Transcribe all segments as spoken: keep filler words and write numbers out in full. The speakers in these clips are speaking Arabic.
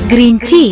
جرين تي.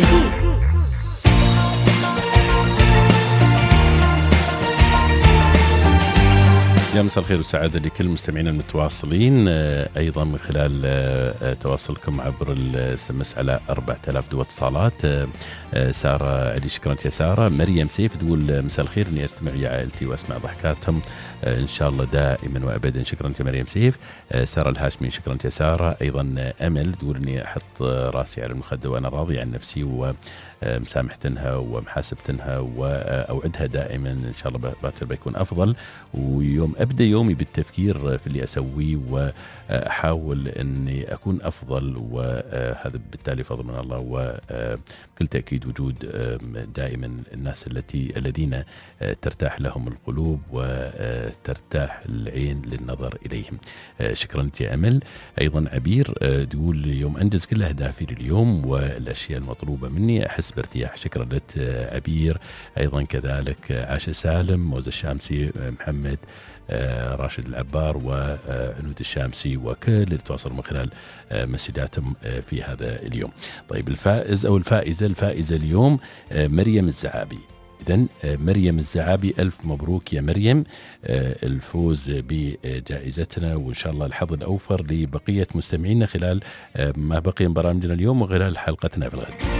يا مساء الخير والسعادة لكل مستمعينا المتواصلين، أيضا من خلال تواصلكم عبر الاس ام اس على أربعة آلاف دو اتصالات. سارة علي، شكرا يا سارة. مريم سيف تقول مساء الخير، إني أجتمع ويا عائلتي وأسمع ضحكاتهم إن شاء الله دائما وأبدا. شكرا يا مريم سيف. سارة الهاشمي، شكرا يا سارة. أيضا أمل تقول إني أحط راسي على المخدة وأنا راضي عن نفسي ومسامحتنها ومحاسبتنها وأوعدها دائما إن شاء الله باكر بيكون أفضل، ويوم أبدأ يومي بالتفكير في اللي أسويه وأحاول أني أكون أفضل، وهذا بالتالي فضل من الله وبكل تأكيد وجود دائما الناس التي الذين ترتاح لهم القلوب وترتاح العين للنظر إليهم. شكرا يا أمل. أيضا عبير تقول يوم أنجز كل أهدافي لليوم والأشياء المطلوبة مني أحس بارتياح. شكرا لك عبير. أيضا كذلك عاشا سالم، موزة الشامسي، محمد راشد العبار وعنود الشامسي وكل اللي تواصلوا من خلال مسجاتهم في هذا اليوم. طيب الفائز أو الفائزة الفائزة اليوم مريم الزعابي. إذن مريم الزعابي، ألف مبروك يا مريم، الفوز بجائزتنا، وإن شاء الله الحظ الأوفر لبقية مستمعينا خلال ما بقي من برامجنا اليوم وخلال حلقتنا في الغد.